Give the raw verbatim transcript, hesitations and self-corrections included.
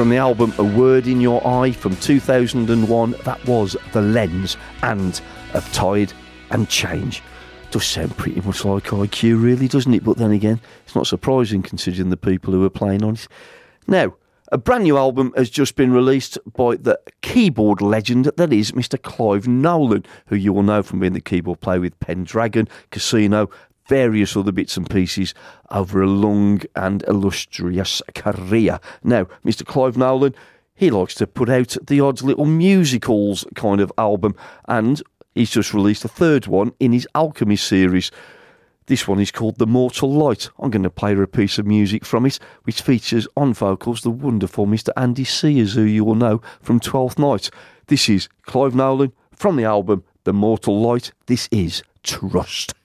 From the album A Word in Your Eye from two thousand one, that was The Lens and Of Tide and Change. Does sound pretty much like I Q, really, doesn't it? But then again, it's not surprising considering the people who are playing on it. Now, a brand new album has just been released by the keyboard legend that is Mister Clive Nolan, who you will know from being the keyboard player with Pendragon, Casino, various other bits and pieces over a long and illustrious career. Now, Mister Clive Nolan, he likes to put out the odd little musicals kind of album, and he's just released a third one in his Alchemy series. This one is called The Mortal Light. I'm going to play her a piece of music from it, which features on vocals the wonderful Mister Andy Sears, who you will know from Twelfth Night. This is Clive Nolan from the album The Mortal Light. This is Trust.